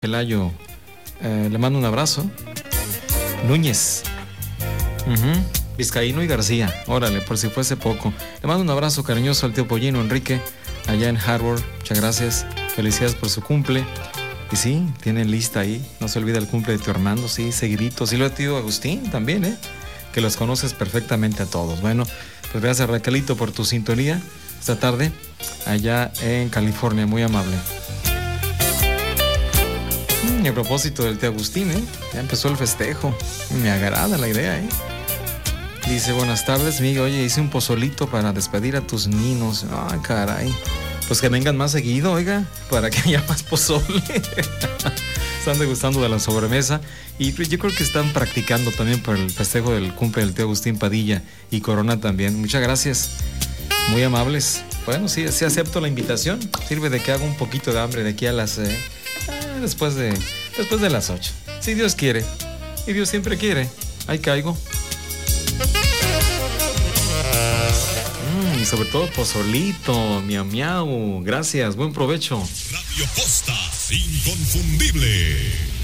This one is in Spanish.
Pelayo, le mando un abrazo. Núñez, Vizcaíno y García, órale, por si fuese poco. Le mando un abrazo cariñoso al tío Pollino Enrique, allá en Harvard. Muchas gracias, felicidades por su cumple. Y sí, tienen lista ahí, no se olvida el cumple de tío Armando, sí, seguidito. Sí lo ha tío Agustín también, que los conoces perfectamente a todos. Bueno, pues gracias Raquelito por tu sintonía esta tarde allá en California, muy amable. Y a propósito del tío Agustín, ya empezó el festejo. Me agrada la idea, Dice, buenas tardes, Miguel. Oye, hice un pozolito para despedir a tus niños. Ah, caray. Pues que vengan más seguido, oiga, para que haya más pozole. Están degustando de la sobremesa. Y yo creo que están practicando también por el festejo del cumple del tío Agustín Padilla y Corona también. Muchas gracias. Muy amables. Bueno, sí acepto la invitación. Sirve de que haga un poquito de hambre de aquí a las... después de las 8. Si Dios quiere. Y Dios siempre quiere. Ahí caigo. Y sobre todo pozolito, miau miau. Gracias, buen provecho. Radio Costa, inconfundible.